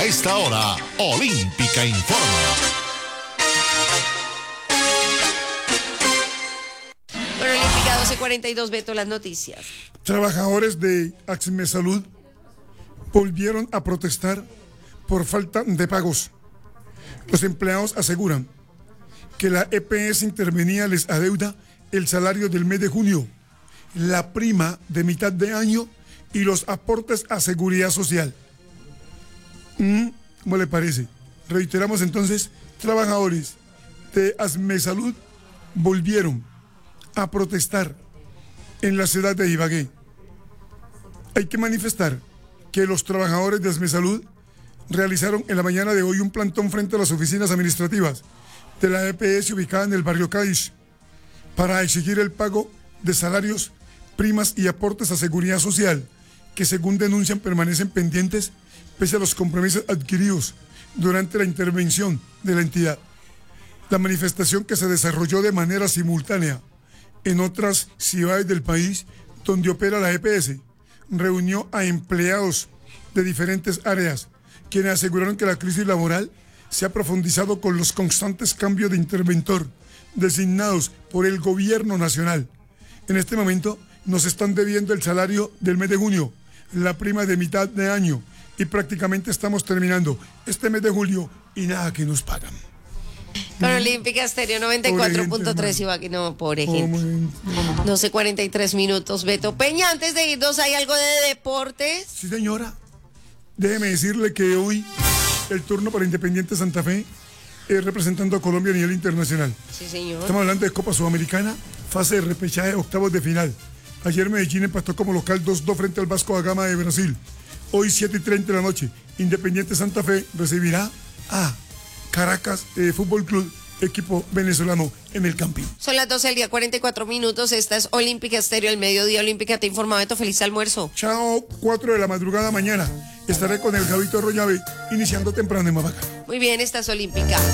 esta hora, Olímpica Informa. Bueno, Olímpica 12:42, Beto, las noticias. Trabajadores de Axmesalud volvieron a protestar por falta de pagos. Los empleados aseguran que la EPS intervenía les adeuda el salario del mes de junio, la prima de mitad de año y los aportes a seguridad social. ¿Cómo le parece? Reiteramos entonces, trabajadores de Axmesalud volvieron a protestar en la ciudad de Ibagué. Hay que manifestar que los trabajadores de Axmesalud realizaron en la mañana de hoy un plantón frente a las oficinas administrativas de la EPS ubicada en el barrio Cádiz para exigir el pago de salarios, primas y aportes a seguridad social que, según denuncian, permanecen pendientes pese a los compromisos adquiridos durante la intervención de la entidad. La manifestación, que se desarrolló de manera simultánea en otras ciudades del país donde opera la EPS, reunió a empleados de diferentes áreas, quienes aseguraron que la crisis laboral se ha profundizado con los constantes cambios de interventor designados por el gobierno nacional. En este momento nos están debiendo el salario del mes de junio, la prima de mitad de año, y prácticamente estamos terminando este mes de julio y nada que nos pagan. Con Olímpica Estéreo 94.3 Ibagué, no, pobre gente. 12:43 minutos, Beto Peña. Antes de irnos, ¿hay algo de deportes? Sí, señora. Déjeme decirle que hoy el turno para Independiente Santa Fe es representando a Colombia a nivel internacional. Sí, señor. Estamos hablando de Copa Sudamericana, fase de repechaje, octavos de final. Ayer Medellín empató como local 2-2 frente al Vasco da Gama de Brasil. Hoy 7:30 de la noche, Independiente Santa Fe recibirá a Caracas Fútbol Club, equipo venezolano en el Campín. Son las 12 del día, 44 minutos. Esta es Olímpica Estéreo, el mediodía. Olímpica te informa, Beto. Feliz almuerzo. Chao, 4 de la madrugada mañana. Estaré con el Gabito Rollave iniciando temprano en Mabacá. Muy bien, esta es Olímpica.